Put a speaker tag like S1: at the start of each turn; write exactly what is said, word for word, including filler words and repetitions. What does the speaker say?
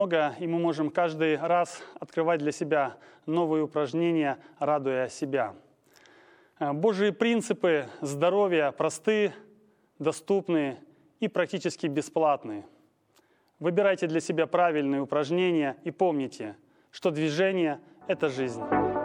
S1: много, и мы можем каждый раз открывать для себя новые упражнения, радуя себя. Божьи принципы здоровья просты, доступны и практически бесплатны. Выбирайте для себя правильные упражнения и помните, что движение – это жизнь.